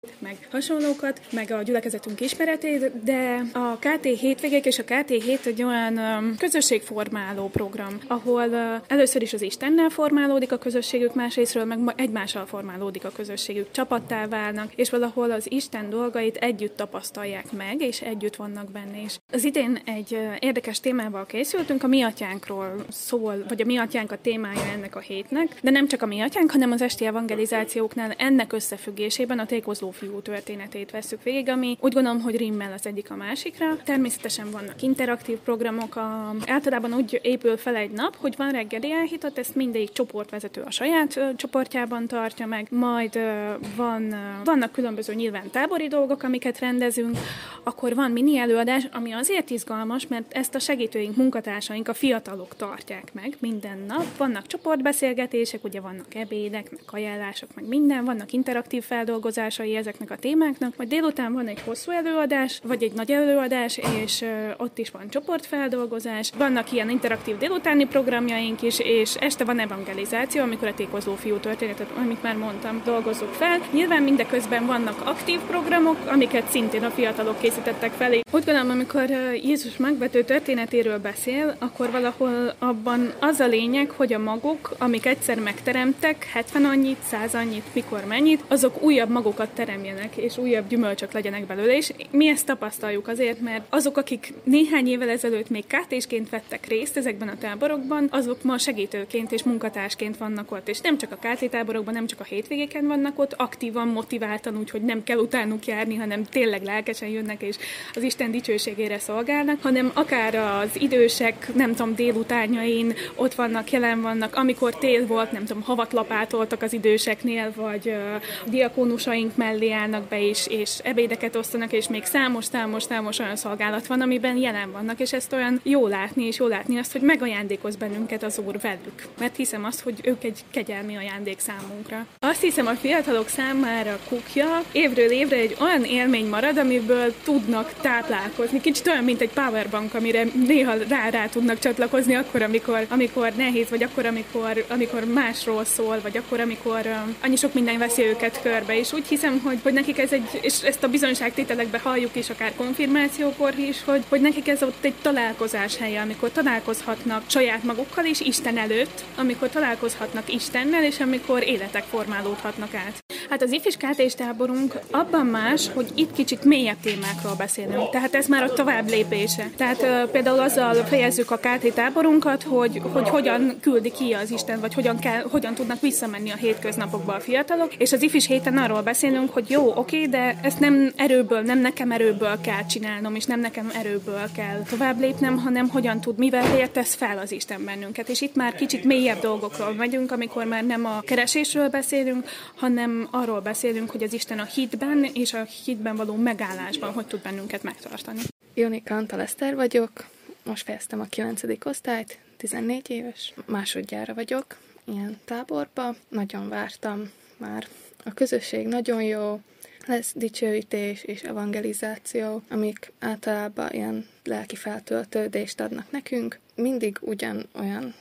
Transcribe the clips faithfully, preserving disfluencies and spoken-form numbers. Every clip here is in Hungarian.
meg hasonlókat, meg a gyülekezetünk ismeretét, de a ká té hétvégék és a ká té hét egy olyan um, közösségformáló program, ahol uh, először is az Istennel formálódik a közösségük, másrésztről meg egymással formálódik a közösségük, csapattá válnak, és valahol az Isten dolgait együtt tapasztalják meg, és együtt vannak benne is. Az idén egy uh, érdekes témával készültünk, a Mi Atyánkról szól, vagy a Mi Atyánk a témája ennek a hétnek, de nem csak a Mi Atyánk, hanem az esti evangelizációknál ennek összefüggésében a tékozló fiú történetét vesszük végig, ami úgy gondolom, hogy rimmel az egyik a másikra. Természetesen vannak interaktív programok, a, általában úgy épül fel egy nap, hogy van reggeli elhitat, ezt mindegyik csoportvezető a saját ö, csoportjában tartja meg, majd ö, van, ö, vannak különböző nyilván tábori dolgok, amiket rendezünk, akkor van mini előadás, ami azért izgalmas, mert ezt a segítőink, munkatársaink, a fiatalok tartják meg minden nap. Vannak csoportbeszélgetések, ugye vannak ebédek, meg ajánlások, meg minden, vannak interaktív feldolgozásai ezeknek a témáknak, majd délután van egy hosszú előadás, vagy egy nagy előadás, és ö, ott is van csoportfeldolgozás. Vannak ilyen interaktív délutáni programjaink is, és este van evangelizáció, amikor a tékozló fiú történetet, amit már mondtam, dolgozzuk fel. Nyilván mindeközben vannak aktív programok, amiket szintén a fiatalok készítettek felé. Úgy gondolom, amikor Jézus megvető történetéről beszél, akkor valahol abban az a lényeg, hogy a magok, amik egyszer megteremtek, hetven annyit, száz annyit, mikor mennyit, azok újabb magokat teremjenek, és újabb gyümölcsök legyenek belőle, és mi ezt tapasztaljuk azért, mert azok, akik néhány évvel ezelőtt még ká té-sként vettek részt ezekben a táborokban, azok ma segítőként és munkatársként vannak ott, és nem csak a ká té táborokban, nem csak a hétvégéken vannak ott, aktívan, motiváltan, úgyhogy nem kell utánuk járni, hanem tényleg lelkesen jönnek, és az Isten dicsőségére szolgálnak, hanem akár az idősek, nem tudom, délutánjain ott vannak, jelen vannak, amikor tél volt, nem tudom, havat lapátoltak az időseknél, vagy uh, diakónusaink mellé állnak be is, és ebédeket osztanak, és még számos-számos-számos olyan szolgálat van, amiben jelen vannak, és ezt olyan jó látni, és jó látni azt, hogy megajándékoz bennünket az Úr velük. Mert hiszem azt, hogy ők egy kegyelmi ajándék számunkra. Azt hiszem, a fiatalok számára kukja évről évre egy olyan élmény marad, amiből tudnak táplálkozni. Kicsit olyan, mint egy powerbank, amire néha rá-rá tudnak csatlakozni akkor, amikor, amikor nehéz, vagy akkor, amikor, amikor másról szól, vagy akkor, amikor uh, annyi sok minden veszi őket körbe. És úgy hiszem, hogy, hogy nekik ez egy, és ezt a bizonyságtételekbe halljuk is, akár konfirmációkor is, hogy, hogy nekik ez ott egy találkozás helye, amikor találkozhatnak saját magukkal és Isten előtt, amikor találkozhatnak Istennel, és amikor életek formálódhatnak át. Hát az ifjús ká té-s táborunk abban más, hogy itt kicsit mélyebb témákról beszélünk. Tehát ez már a tovább lépése. Tehát uh, például azzal fejezzük a ká té táborunkat, hogy, hogy hogyan küldi ki az Isten, vagy hogyan, kell, hogyan tudnak visszamenni a hétköznapokba a fiatalok. És az ifjús héten arról beszélünk, hogy jó, oké, de ezt nem erőből, nem nekem erőből kell csinálnom, és nem nekem erőből kell tovább lépnem, hanem hogyan tud, mivel helyett tesz fel az Isten bennünket. És itt már kicsit mélyebb dolgokról megyünk, amikor már nem a keresésről beszélünk, hanem arról beszélünk, hogy az Isten a hitben és a hitben való megállásban hogy tud bennünket megtartani. Jónika Antal Eszter vagyok, most fejeztem a kilencedik osztályt, tizennégy éves, másodjára vagyok ilyen táborba, nagyon vártam már. A közösség nagyon jó, lesz dicsőítés és evangelizáció, amik általában ilyen lelki feltöltődést adnak nekünk. Mindig ugyanolyan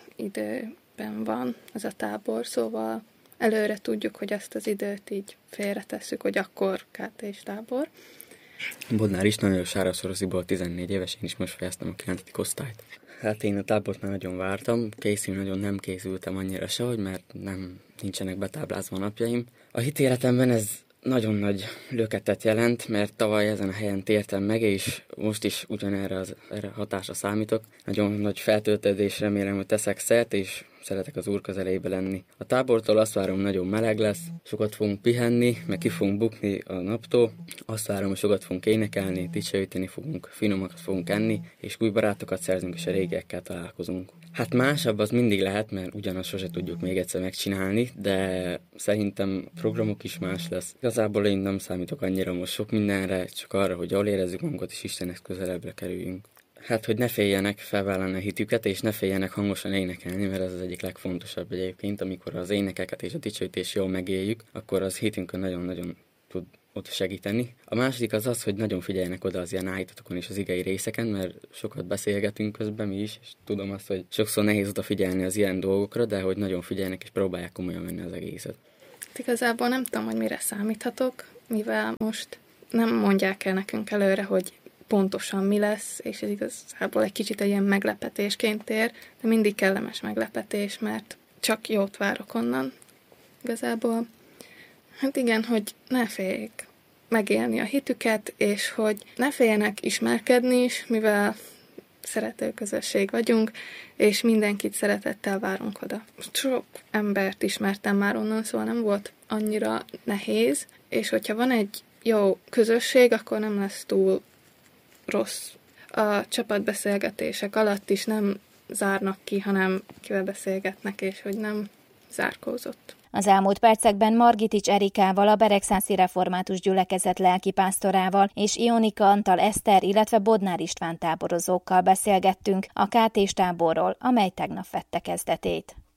időben van ez a tábor, szóval előre tudjuk, hogy ezt az időt így félretesszük, hogy akkor ká té-s tábor. Bodnár István vagyok, Sároszorosziból tizennégy éves, én is most fejeztem a kilencedik osztályt. Hát én a tábort már nagyon vártam, készül nagyon nem készültem annyira sehogy, mert nem nincsenek betáblázva a napjaim. A hitéletemben ez nagyon nagy löketet jelent, mert tavaly ezen a helyen tértem meg, és most is ugyanerre az, erre a hatásra számítok. Nagyon nagy feltöltődés, remélem, hogy teszek szert, és szeretek az Úr közelébe lenni. A tábortól azt várom, nagyon meleg lesz, sokat fogunk pihenni, meg ki fogunk bukni a naptól. Azt várom, hogy sokat fogunk énekelni, dicsőíteni fogunk, finomakat fogunk enni, és új barátokat szerzünk, és a régiekkel találkozunk. Hát másabb az mindig lehet, mert ugyanazt sose tudjuk még egyszer megcsinálni, de szerintem a programok is más lesz. Igazából én nem számítok annyira most sok mindenre, csak arra, hogy jól érezzük magunkat, és Istenhez közelebbre kerüljünk. Hát, hogy ne féljenek felvállalni a hitüket, és ne féljenek hangosan énekelni, mert ez az egyik legfontosabb egyébként, amikor az énekeket és a dicsőítést jól megéljük, akkor az hitünkön nagyon-nagyon tud ott segíteni. A második az az, hogy nagyon figyeljenek oda az ilyen állítatokon és az igei részeken, mert sokat beszélgetünk közben mi is, és tudom azt, hogy sokszor nehéz odafigyelni az ilyen dolgokra, de hogy nagyon figyeljenek és próbálják komolyan venni az egészet. Igazából nem tudom, hogy mire számíthatok. mivel most nem mondják el nekünk előre, hogy pontosan mi lesz, és ez igazából egy kicsit egy ilyen meglepetésként ér, de mindig kellemes meglepetés, mert csak jót várok onnan igazából. Hát igen, hogy ne féljék megélni a hitüket, és hogy ne féljenek ismerkedni is, mivel szerető közösség vagyunk, és mindenkit szeretettel várunk oda. Sok embert ismertem már onnan, szóval nem volt annyira nehéz, és hogyha van egy jó közösség, akkor nem lesz túl rossz. A csapatbeszélgetések alatt is nem zárnak ki, hanem kivel beszélgetnek, és hogy nem zárkózott. Az elmúlt percekben Margitics Erikával, a Beregszászi Református Gyülekezet lelkipásztorával és Ionika Antal Eszter, illetve Bodnár István táborozókkal beszélgettünk a ká té-s táborról, amely tegnap vette kezdetét.